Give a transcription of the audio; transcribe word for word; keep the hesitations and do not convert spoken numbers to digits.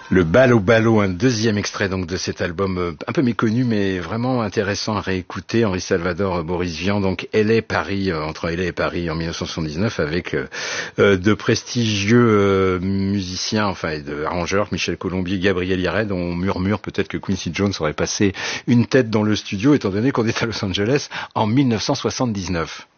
Le Balo Balo, un deuxième extrait donc de cet album euh, un peu méconnu mais vraiment intéressant à réécouter. Henri Salvador, euh, Boris Vian, donc L A Paris, euh, entre L A et Paris en mille neuf cent soixante-dix-neuf avec euh, euh, de prestigieux euh, musiciens, enfin et de arrangeurs, Michel Colombier, Gabriel Yared. On murmure peut-être que Quincy Jones aurait passé une tête dans le studio étant donné qu'on est à Los Angeles en mille neuf cent soixante-dix-neuf.